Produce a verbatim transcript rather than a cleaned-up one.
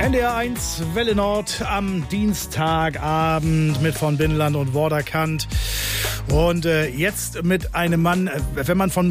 N D R eins Welle Nord am Dienstagabend mit von Binnenland und Vorderkant. Und äh, jetzt mit einem Mann, wenn man von